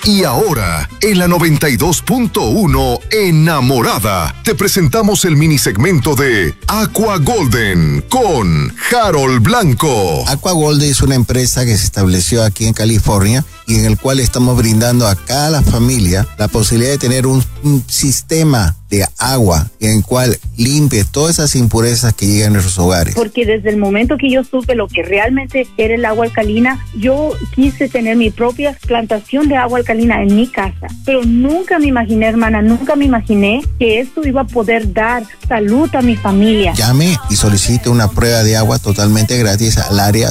Y ahora, en la 92.1 Enamorada, te presentamos el minisegmento de Aqua Golden con Harold Blanco. Aqua Golden es una empresa que se estableció aquí en California y en el cual estamos brindando a cada familia la posibilidad de tener un sistema de agua en el cual limpie todas esas impurezas que llegan a nuestros hogares. Porque desde el momento que yo supe lo que realmente era el agua alcalina, yo quise tener mi propia plantación de agua alcalina en mi casa. Pero nunca me imaginé, hermana, que esto iba a poder dar salud a mi familia. Llame y solicite una prueba de agua totalmente gratis al área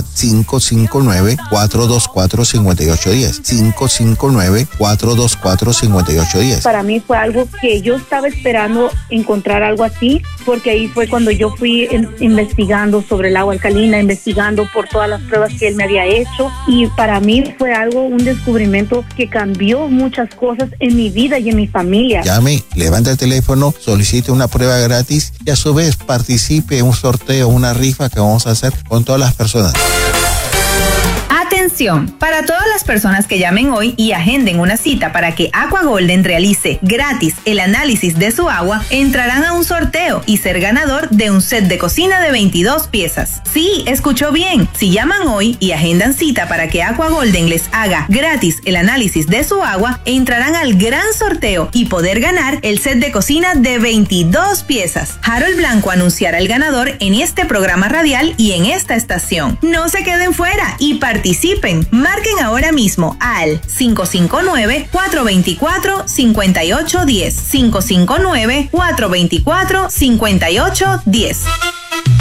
559-424-5810. 559-424-5810. Para mí fue algo que yo estaba esperando encontrar algo así, porque ahí fue cuando yo fui investigando sobre el agua alcalina, investigando por todas las pruebas que él me había hecho, y para mí fue un descubrimiento que cambió muchas cosas en mi vida y en mi familia. Llame, levanta el teléfono, solicite una prueba gratis y a su vez participe en un sorteo, una rifa que vamos a hacer con todas las personas. Atención, para todas las personas que llamen hoy y agenden una cita para que Aqua Golden realice gratis el análisis de su agua, entrarán a un sorteo y ser ganador de un set de cocina de 22 piezas. Sí, escuchó bien. Si llaman hoy y agendan cita para que Aqua Golden les haga gratis el análisis de su agua, entrarán al gran sorteo y poder ganar el set de cocina de 22 piezas. Harold Blanco anunciará el ganador en este programa radial y en esta estación. No se queden fuera y participen. Marquen ahora mismo al 559-424-5810. 559-424-5810.